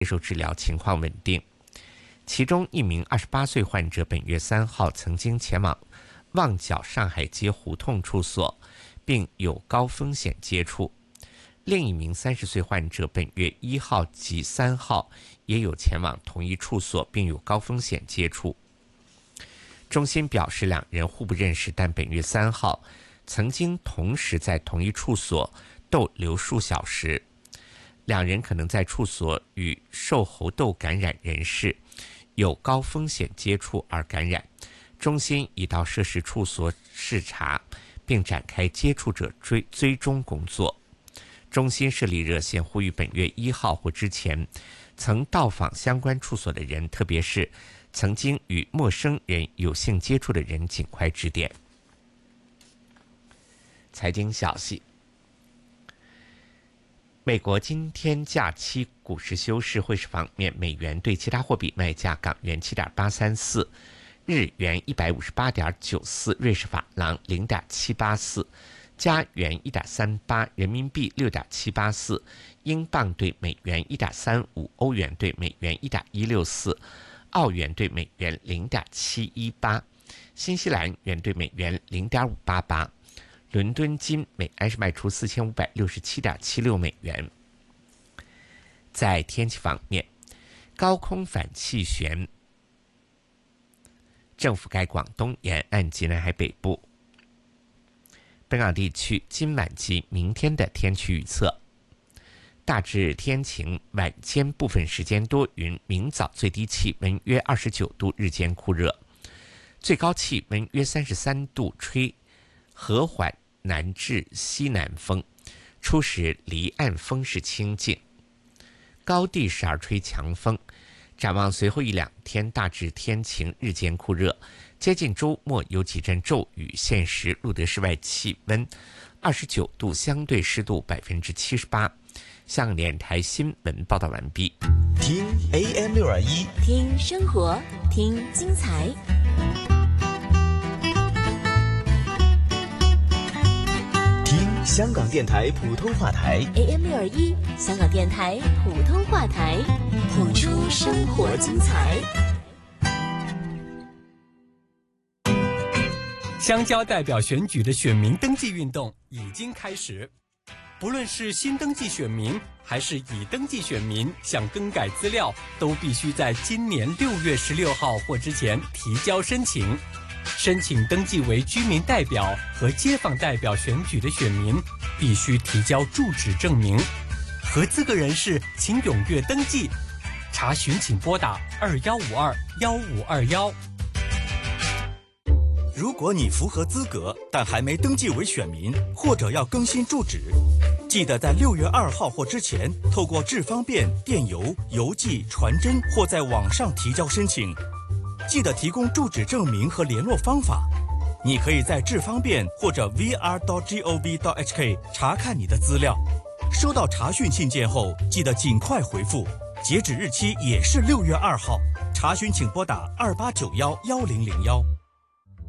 接受治疗，情况稳定。其中一名28岁患者本月3号曾经前往旺角上海街胡同处所，并有高风险接触。另一名30岁患者本月1号及3号也有前往同一处所，并有高风险接触。中心表示，两人互不认识，但本月3号曾经同时在同一处所逗留数小时。两人可能在处所与受猴痘感染人士有高风险接触而感染。中心已到涉事处所视察，并展开接触者追踪工作。中心设立热线，呼吁本月1号或之前曾到访相关处所的人，特别是曾经与陌生人有性接触的人，尽快致电。财经消息：美国今天假期股市休市。汇市方面，美元对其他货币卖价：港元7.834，日元158.94，瑞士法郎0.784，加元1.38，人民币6.784，英镑对美元1.35，欧元对美元1.164，澳元对美元0.718，新西兰元对美元0.588。伦敦金每安士卖出4567.76美元。在天气方面，高空反气旋正覆盖广东沿岸及南海北部。本港地区今晚及明天的天气预测：大致天晴，晚间部分时间多云，明早最低气温约29度，日间酷热，最高气温约33度，吹和缓南至西南风，初时离岸风势清劲，高地时而吹强风。展望随后一两天大致天晴，日间酷热，接近周末有几阵骤雨。现时录得室外气温29度，相对湿度78%。香港电台新闻报道完毕。 听 AM621， 听生活，听精彩。 香港电台普通话台 AM621，香港电台普通话台，谱出生活精彩。 乡郊代表选举的选民登记运动已经开始，不论是新登记选民还是已登记选民，想更改资料都必须在今年6月16号或之前提交申请。申请登记为居民代表和街坊代表选举的选民，必须提交住址证明。合资格人士请踊跃登记，查询请拨打21521521。 如果你符合资格，但还没登记为选民，或者要更新住址，记得在6月2号或之前，透过智方便、电邮、邮寄、传真或在网上提交申请。记得提供住址证明和联络方法。你可以在智方便或者 vr.gov.hk 查看你的资料。收到查询信件后，记得尽快回复，截止日期也是6月2号。查询请拨打28911001。